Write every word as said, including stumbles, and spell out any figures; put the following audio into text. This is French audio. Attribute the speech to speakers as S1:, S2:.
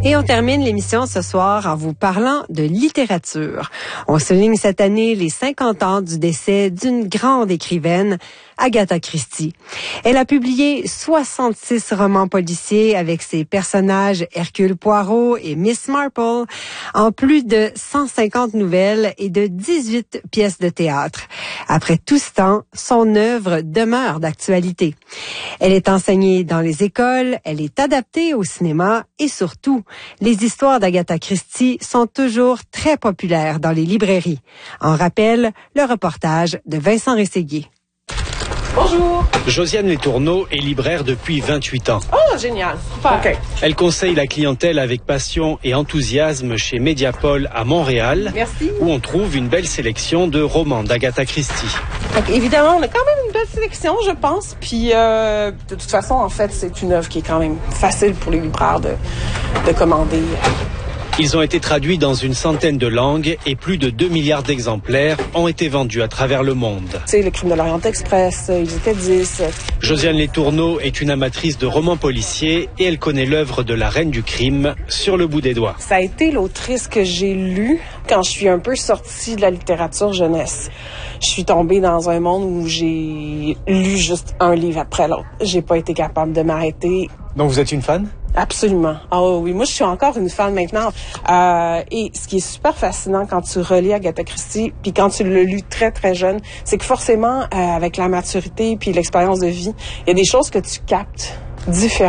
S1: Et on termine l'émission ce soir en vous parlant de littérature. On souligne cette année les cinquante ans du décès d'une grande écrivaine, Agatha Christie. Elle a publié soixante-six romans policiers avec ses personnages Hercule Poirot et Miss Marple, en plus de cent cinquante nouvelles et de dix-huit pièces de théâtre. Après tout ce temps, son œuvre demeure d'actualité. Elle est enseignée dans les écoles, elle est adaptée au cinéma et surtout, les histoires d'Agatha Christie sont toujours très populaires dans les librairies. En rappel, le reportage de Vincent Rességuier.
S2: Bonjour.
S3: Josiane Letourneau est libraire depuis vingt-huit ans.
S2: Oh, génial. Super. Okay.
S3: Elle conseille la clientèle avec passion et enthousiasme chez Mediapol à Montréal.
S2: Merci.
S3: Où on trouve une belle sélection de romans d'Agatha Christie.
S2: Donc, évidemment, on a quand même une belle sélection, je pense. Puis, euh, de toute façon, en fait, c'est une œuvre qui est quand même facile pour les libraires de, de commander.
S3: Ils ont été traduits dans une centaine de langues et plus de deux milliards d'exemplaires ont été vendus à travers le monde.
S2: C'est le Crime de l'Orient Express, ils étaient dix.
S3: Josiane Letourneau est une amatrice de romans policiers et elle connaît l'œuvre de la reine du crime sur le bout des doigts.
S2: Ça a été l'autrice que j'ai lue quand je suis un peu sortie de la littérature jeunesse. Je suis tombée dans un monde où j'ai lu juste un livre après l'autre. J'ai pas été capable de m'arrêter.
S3: Donc vous êtes une fan?
S2: Absolument. Ah oh, oui, moi je suis encore une fan maintenant. Euh, et ce qui est super fascinant quand tu relis Agatha Christie, puis quand tu l'as lu très très jeune, c'est que forcément, euh, avec la maturité puis l'expérience de vie, il y a des choses que tu captes différemment.